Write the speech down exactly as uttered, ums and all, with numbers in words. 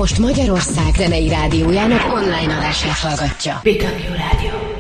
most Magyarország zenei rádiójának online adását hallgatja. bé dupla vé Rádió.